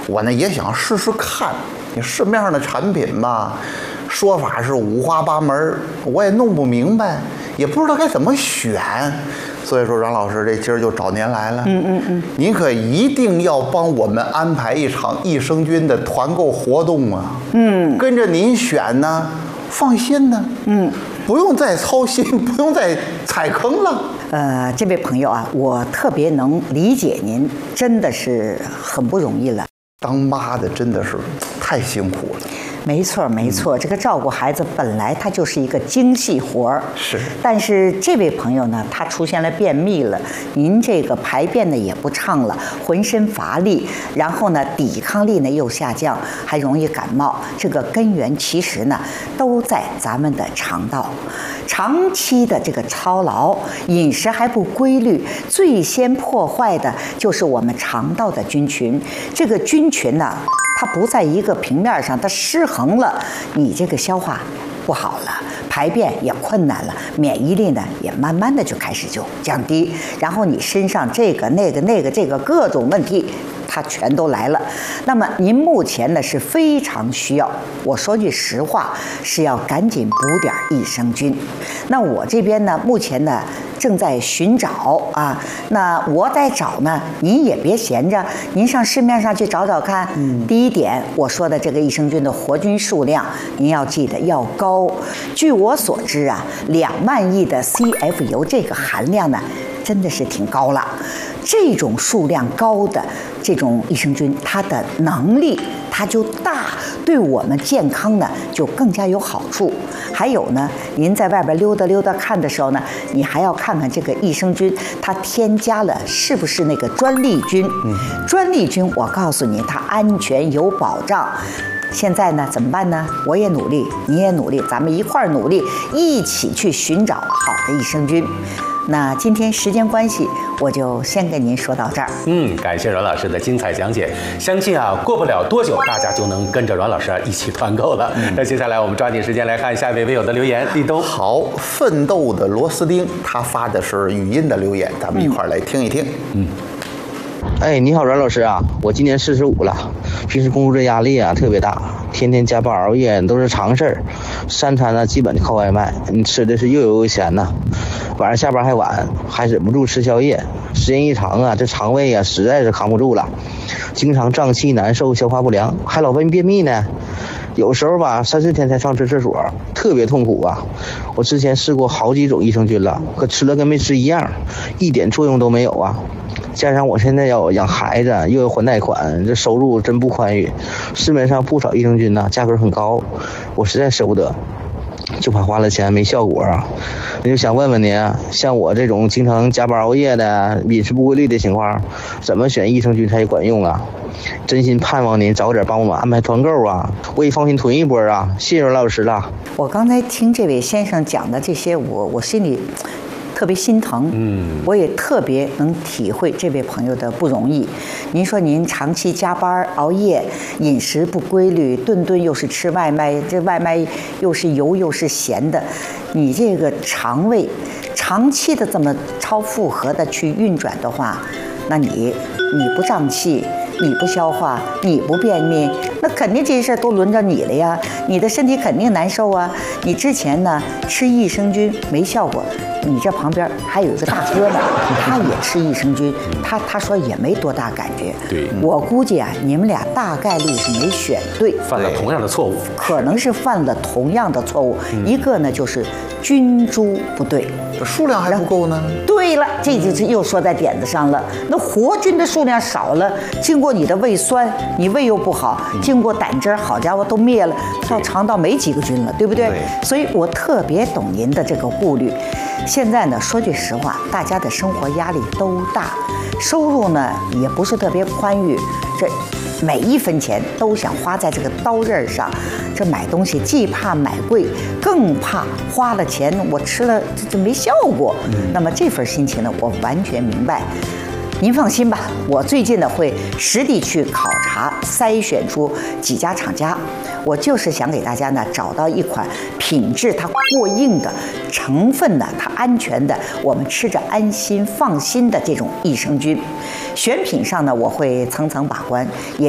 我呢也想试试看，你市面上的产品吧，说法是五花八门，我也弄不明白，也不知道该怎么选。所以说，阮老师这今儿就找您来了。您可一定要帮我们安排一场益生菌的团购活动啊。跟着您选呢，放心呢。不用再操心，不用再踩坑了。 这位朋友啊，我特别能理解您，真的是很不容易了。 当妈的真的是太辛苦了。 没错，没错，这个照顾孩子本来它就是一个精细活儿。 是。 但是这位朋友呢，他出现了便秘了，您这个排便呢也不畅了，浑身乏力，然后呢抵抗力呢又下降，还容易感冒。这个根源其实呢都在咱们的肠道。长期的这个操劳，饮食还不规律，最先破坏的就是我们肠道的菌群。这个菌群呢，它不在一个平面上，它失衡了，你这个消化不好了，排便也困难了，免疫力呢也慢慢的就开始就降低，然后你身上这个那个这个各种问题它全都来了。那么您目前呢是非常需要，我说句实话，是要赶紧补点益生菌。那我这边呢目前呢正在寻找啊，那我在找呢，您也别闲着，您上市面上去找找看。第一点，我说的这个益生菌的活菌数量，您要记得要高。据我所知啊，2万亿的 CFU 这个含量呢，真的是挺高了。这种数量高的这种益生菌，它的能力它就大，对我们健康呢就更加有好处。还有呢，您在外边溜达溜达看的时候呢，你还要看看这个益生菌它添加了是不是那个专利菌。专利菌我告诉你，它安全有保障。现在呢怎么办呢？我也努力，你也努力，咱们一块儿努力，一起去寻找好的益生菌。那今天时间关系，我就先跟您说到这儿。 感谢阮老师的精彩讲解，相信啊，过不了多久，大家就能跟着阮老师一起团购了。那接下来我们抓紧时间来看下一位微友的留言。立冬， 好，奋斗的螺丝钉，他发的是语音的留言，咱们一块儿来听一听。 哎，你好，阮老师啊，我今年45了，平时工作的压力啊特别大，天天加班熬夜都是常事儿，3餐呢基本就靠外卖，你吃的是又油又咸呐，晚上下班还晚，还忍不住吃宵夜，时间一长啊，这肠胃啊实在是扛不住了，经常胀气难受，消化不良，还老便秘呢。有时候吧3、4天才上次厕所，特别痛苦啊。我之前试过好几种益生菌了，可吃了跟没吃一样，一点作用都没有啊。加上我现在要养孩子，又要还贷款，这收入真不宽裕。市面上不少益生菌呢，价格很高，我实在舍不得，就怕花了钱没效果啊。我就想问问您啊，像我这种经常加班熬夜的、饮食不规律的情况，怎么选益生菌才管用啊？真心盼望您早点帮我们安排团购啊，我也放心囤一波啊。谢谢阮老师了。 我刚才听这位先生讲的这些，我心里特别心疼，我也特别能体会这位朋友的不容易。您说您长期加班熬夜，饮食不规律，顿顿又是吃外卖，这外卖又是油又是咸的，你这个肠胃长期的这么超负荷的去运转的话，那你不胀气，你不消化，你不便秘，那肯定这些事儿都轮着你了呀，你的身体肯定难受啊。你之前呢吃益生菌没效果，你这旁边还有一个大哥呢，他也吃益生菌，他说也没多大感觉。 对， 我估计啊，你们俩大概率是没选对， 犯了同样的错误， 可能是犯了同样的错误。一个呢就是菌株不对， 数量还不够呢。 对了，这就是又说在点子上了。那活菌的数量少了，经过你的胃酸，你胃又不好，经过胆汁，好家伙都灭了，到肠道没几个菌了，对不对？所以我特别懂您的这个顾虑。现在呢，说句实话，大家的生活压力都大，收入呢也不是特别宽裕，这每一分钱都想花在这个刀刃上。这买东西既怕买贵，更怕花了钱我吃了这没效果。那么这份心情呢，我完全明白。您放心吧，我最近呢会实地去考察筛选出几家厂家，我就是想给大家呢找到一款品质它过硬的，成分呢它安全的，我们吃着安心放心的这种益生菌。选品上呢我会层层把关，也